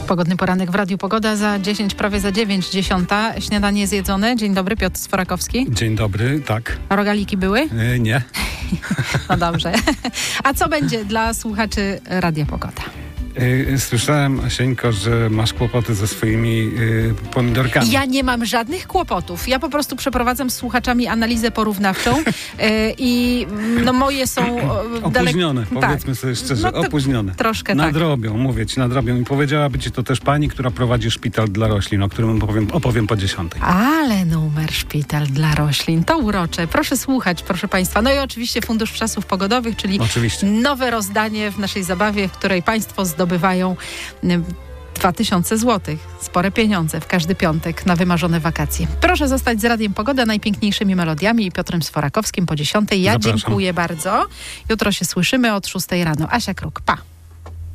Pogodny poranek w Radiu Pogoda za 10, prawie za 9, 10. Śniadanie zjedzone. Dzień dobry, Piotr Sforakowski. Dzień dobry, tak. A rogaliki były? Nie. No dobrze. A co będzie dla słuchaczy Radia Pogoda? Słyszałem, Asieńko, że masz kłopoty ze swoimi pomidorkami. Ja nie mam żadnych kłopotów. Ja po prostu przeprowadzam z słuchaczami analizę porównawczą i no moje są opóźnione, powiedzmy tak. sobie szczerze, opóźnione. Troszkę nadrobią, tak. Mówię ci, nadrobią. I powiedziałaby ci to też pani, która prowadzi szpital dla roślin, o którym opowiem po 10. Ale numer szpital dla roślin, to urocze. Proszę słuchać, proszę państwa. No i oczywiście Fundusz Czasów Pogodowych, czyli nowe rozdanie w naszej zabawie, w której państwo zdobywają 2000 zł. Spore pieniądze w każdy piątek na wymarzone wakacje. Proszę zostać z Radiem Pogoda, najpiękniejszymi melodiami i Piotrem Sforakowskim po 10. Ja Zapraszam. dziękuję bardzo. Jutro się słyszymy od 6 rano. Asia Kruk, pa!